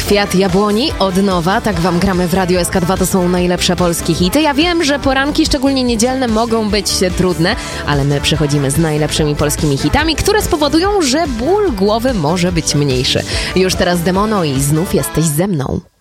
Kwiat jabłoni od nowa, tak wam gramy w Radio SK2, to są najlepsze polskie hity. Ja wiem, że poranki, szczególnie niedzielne, mogą być trudne, ale my przechodzimy z najlepszymi polskimi hitami, które spowodują, że ból głowy może być mniejszy. Już teraz Demono i znów jesteś ze mną.